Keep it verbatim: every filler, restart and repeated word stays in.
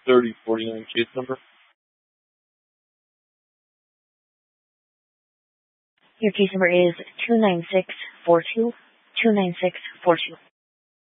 thirty forty-nine case number. Your case number is two nine six four two, two nine six four two.